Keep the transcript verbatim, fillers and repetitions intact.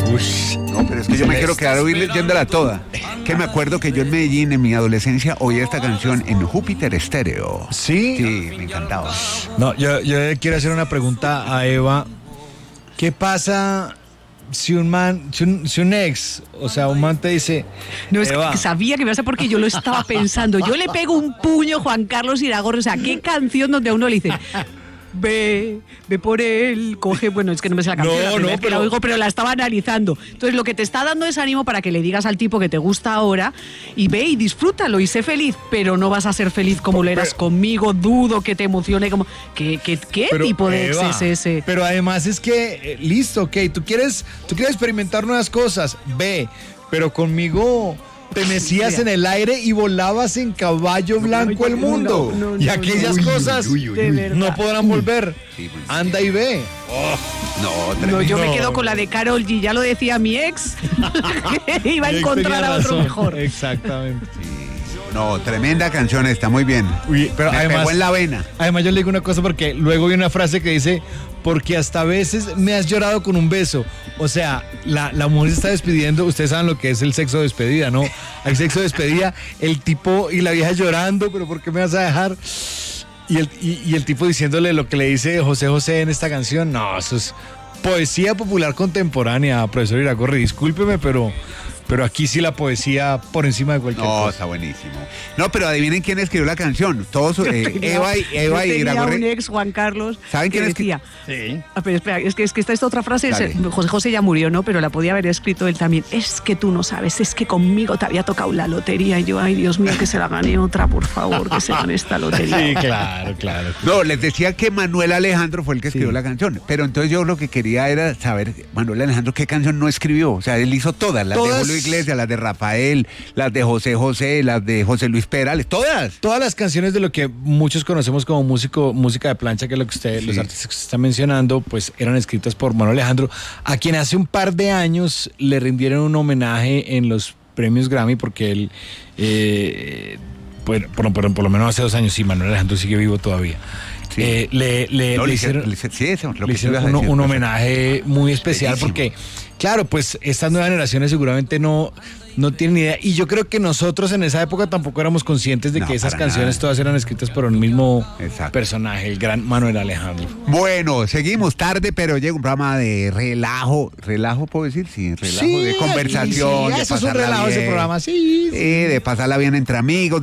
Ush. No, pero es que yo me quiero quedar a oír leyéndola toda. Que me acuerdo que yo en Medellín, en mi adolescencia, oía esta canción en Júpiter Estéreo. ¿Sí? Sí, me encantaba. No, yo, yo quiero hacer una pregunta a Eva. ¿Qué pasa si un man, si un, si un ex, o sea, un man te dice... No, es Eva, que sabía que me iba a porque yo lo estaba pensando. Yo le pego un puño, Juan Carlos Iragorri. O sea, qué canción donde a uno le dice... Ve, ve por él, coge, bueno, es que no me sé la canción, No, la primera no, vez que pero- la oigo, pero la estaba analizando. Entonces, lo que te está dando es ánimo para que le digas al tipo que te gusta ahora y ve y disfrútalo y sé feliz, pero no vas a ser feliz como lo eras Pero- conmigo, dudo que te emocione, como... ¿Qué, qué, qué pero, tipo de ex Eva, es ese? Pero además es que, eh, listo, ok, tú quieres, tú quieres experimentar nuevas cosas, ve, pero conmigo te mecías Mira. en el aire y volabas en caballo blanco el mundo. no, no, y no, aquellas no. cosas Uy, uy, uy, uy. no podrán volver. Sí, pues, Anda y ve. No, No, tremendo. yo me No. quedo con la de Karol G, ya lo decía mi ex, que iba a encontrar a otro Tenía razón, mejor. Exactamente. No, tremenda canción, está muy bien. Uy, pero me además, pegó en la vena. además yo le digo una cosa porque luego vi una frase que dice, porque hasta a veces me has llorado con un beso. O sea, la, la mujer se está despidiendo, ustedes saben lo que es el sexo de despedida, ¿no? Hay sexo de despedida, el tipo y la vieja llorando, pero ¿por qué me vas a dejar? Y el, y, y el tipo diciéndole lo que le dice José José en esta canción, no, eso es poesía popular contemporánea, profesor Iragorri, discúlpeme, pero... Pero aquí sí la poesía por encima de cualquier No, cosa. está buenísimo. No, pero adivinen quién escribió la canción. Todos, Yo eh, tenía- Eva y, Eva yo y tenía Iragorri. un ex, Juan Carlos, ¿Saben quién que es que- decía... Sí. Ah, pero espera, es que, es que esta, esta otra frase, es, Dale. José José ya murió, ¿no? Pero la podía haber escrito él también. Es que tú no sabes, es que conmigo te había tocado la lotería. Y yo, ay, Dios mío, que se la gane otra, por favor, que se gane esta lotería. Sí, claro, claro. No, les decía que Manuel Alejandro fue el que escribió Sí. la canción. Pero entonces yo lo que quería era saber, Manuel Alejandro, qué canción no escribió. O sea, él hizo todas, las Todas. de Julio Iglesias, las de Rafael, las de José José, las de José Luis Perales, todas. Todas las canciones de lo que muchos conocemos como músico, música de plancha, que es lo que usted, Sí. los artistas que usted está mencionando, pues eran escritas por Manuel Alejandro, a quien hace un par de años le rindieron un homenaje en los premios Grammy, porque él, eh, pues, por, por- por lo menos hace dos años, sí, Manuel Alejandro sigue vivo todavía. Sí. Eh, le, le- No, le le hicieron, hicieron- le hicieron- sí, eso es lo le que tú ibas hicieron a un, decir, un pues. homenaje muy especial Bellísimo. porque, claro, pues estas nuevas generaciones seguramente no, no tienen ni idea. Y yo creo que nosotros en esa época tampoco éramos conscientes de No, que esas para canciones nada. todas eran escritas por el mismo Exacto. personaje, el gran Manuel Alejandro. Bueno, seguimos tarde, pero llega un programa de relajo. ¿Relajo puedo decir? Sí, relajo, de conversación. Sí, de eso es un pasarla relajo ese bien. programa, sí. Sí, de pasarla bien entre amigos.